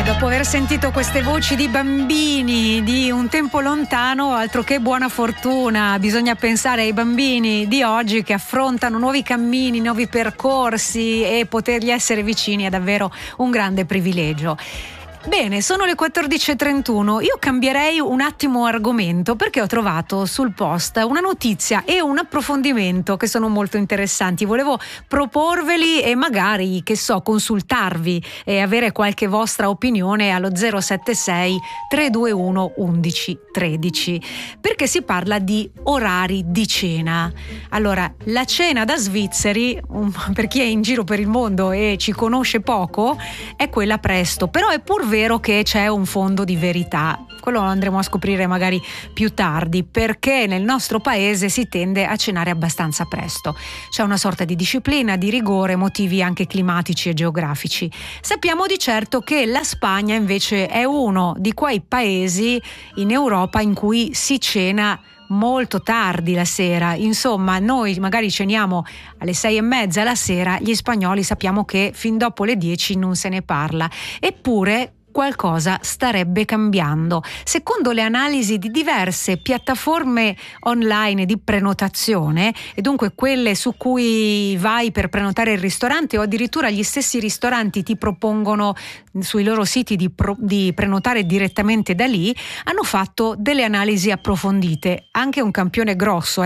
Dopo aver sentito queste voci di bambini di un tempo lontano, altro che buona fortuna, bisogna pensare ai bambini di oggi che affrontano nuovi cammini, nuovi percorsi, e potergli essere vicini è davvero un grande privilegio. Bene, sono le 14.31, io cambierei un attimo argomento perché ho trovato sul post una notizia e un approfondimento che sono molto interessanti. Volevo proporveli e magari, che so, consultarvi e avere qualche vostra opinione allo 076 321 11 13, perché si parla di orari di cena. Allora, la cena da svizzeri, per chi è in giro per il mondo e ci conosce poco, è quella presto, però è pur vero che c'è un fondo di verità. Quello lo andremo a scoprire magari più tardi, perché nel nostro paese si tende a cenare abbastanza presto. C'è una sorta di disciplina, di rigore, motivi anche climatici e geografici. Sappiamo di certo che la Spagna invece è uno di quei paesi in Europa in cui si cena molto tardi la sera. Insomma, noi magari ceniamo alle 6:30 la sera, gli spagnoli sappiamo che fin dopo le 10 non se ne parla. Eppure qualcosa starebbe cambiando. Secondo le analisi di diverse piattaforme online di prenotazione, e dunque quelle su cui vai per prenotare il ristorante, o addirittura gli stessi ristoranti ti propongono sui loro siti di prenotare direttamente da lì, hanno fatto delle analisi approfondite, anche un campione grosso,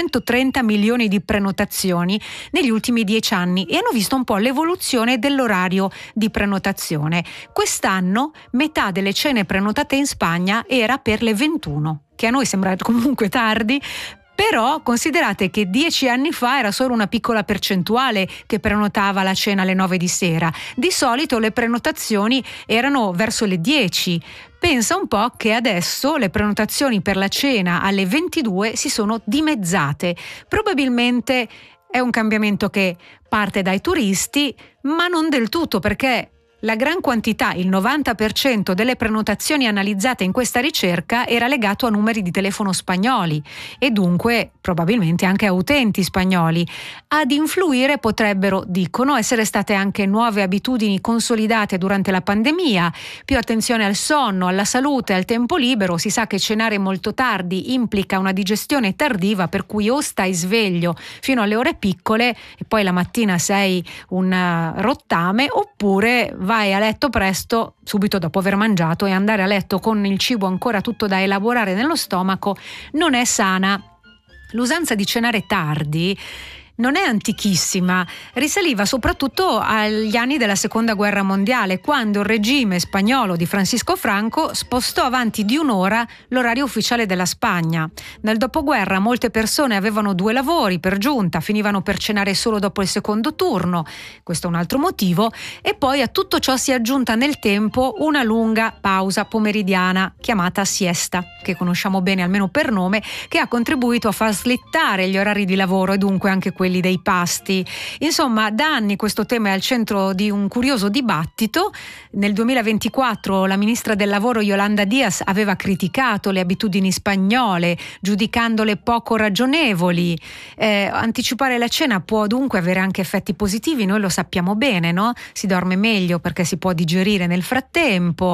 330 milioni di prenotazioni negli ultimi 10 anni, e hanno visto un po' l'evoluzione dell'orario di prenotazione. Quest'anno metà delle cene prenotate in Spagna era per le 21, che a noi sembra comunque tardi, però considerate che 10 anni fa era solo una piccola percentuale che prenotava la cena alle 9 di sera. Di solito le prenotazioni erano verso le 10. Pensa un po' che adesso le prenotazioni per la cena alle 22 si sono dimezzate. Probabilmente è un cambiamento che parte dai turisti, ma non del tutto, perché la gran quantità, il 90% delle prenotazioni analizzate in questa ricerca era legato a numeri di telefono spagnoli, e dunque probabilmente anche a utenti spagnoli. Ad influire potrebbero, dicono, essere state anche nuove abitudini consolidate durante la pandemia, più attenzione al sonno, alla salute, al tempo libero. Si sa che cenare molto tardi implica una digestione tardiva, per cui o stai sveglio fino alle ore piccole e poi la mattina sei un rottame, oppure vai a letto presto subito dopo aver mangiato, e andare a letto con il cibo ancora tutto da elaborare nello stomaco non è sana. L'usanza di cenare tardi non è antichissima, risaliva soprattutto agli anni della Seconda Guerra Mondiale, quando il regime spagnolo di Francisco Franco spostò avanti di un'ora l'orario ufficiale della Spagna. Nel dopoguerra molte persone avevano 2 lavori per giunta, finivano per cenare solo dopo il secondo turno, questo è un altro motivo, e poi a tutto ciò si è aggiunta nel tempo una lunga pausa pomeridiana chiamata siesta, che conosciamo bene almeno per nome, che ha contribuito a far slittare gli orari di lavoro e dunque anche quelli dei pasti. Insomma, da anni questo tema è al centro di un curioso dibattito. Nel 2024 la ministra del lavoro Yolanda Díaz aveva criticato le abitudini spagnole, giudicandole poco ragionevoli. Anticipare la cena può dunque avere anche effetti positivi, noi lo sappiamo bene, no? Si dorme meglio perché si può digerire nel frattempo,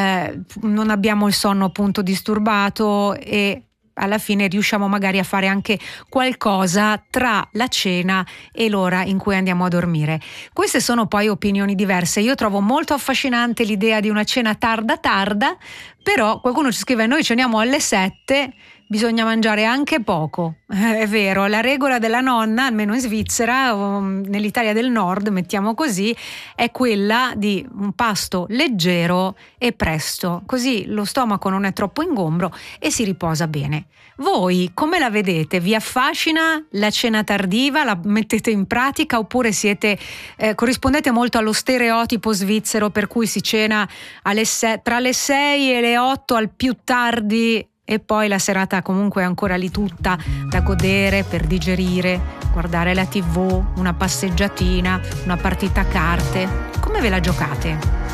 non abbiamo il sonno appunto disturbato, e alla fine riusciamo magari a fare anche qualcosa tra la cena e l'ora in cui andiamo a dormire. Queste sono poi opinioni diverse. Io trovo molto affascinante l'idea di una cena tarda, però qualcuno ci scrive: noi ceniamo alle 7, bisogna mangiare anche poco. È vero, la regola della nonna, almeno in Svizzera o nell'Italia del Nord, mettiamo così, è quella di un pasto leggero e presto, così lo stomaco non è troppo ingombro e si riposa bene. Voi come la vedete? Vi affascina la cena tardiva? La mettete in pratica, oppure corrispondete molto allo stereotipo svizzero per cui si cena tra le 6 e le 8 al più tardi, e poi la serata comunque è ancora lì tutta da godere, per digerire, guardare la TV, una passeggiatina, una partita a carte? Come ve la giocate?